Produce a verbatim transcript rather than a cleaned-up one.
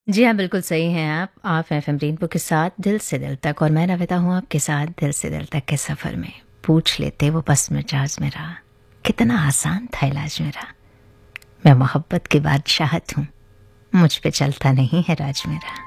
जी हाँ, बिल्कुल सही हैं आप। आप एफएम रेनबो के साथ दिल से दिल तक, और मैं नविता हूँ आपके साथ दिल से दिल तक के सफ़र में। पूछ लेते वो बस मिजाज मेरा, कितना आसान था इलाज मेरा। मैं मोहब्बत की बादशाहत हूँ, मुझ पे चलता नहीं है राज मेरा।